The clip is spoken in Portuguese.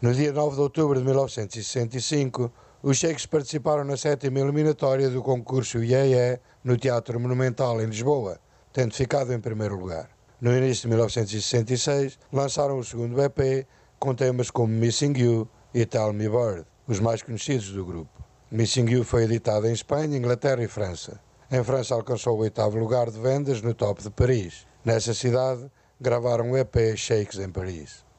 No dia 9 de outubro de 1965, os Shakes participaram na 7ª eliminatória do concurso IEE no Teatro Monumental em Lisboa, tendo ficado em primeiro lugar. No início de 1966, lançaram o segundo EP com temas como Missing You e Tell Me Bird, os mais conhecidos do grupo. Missing You foi editado em Espanha, Inglaterra e França. Em França alcançou o 8º lugar de vendas no Top de Paris. Nessa cidade, gravaram o EP Shakes em Paris.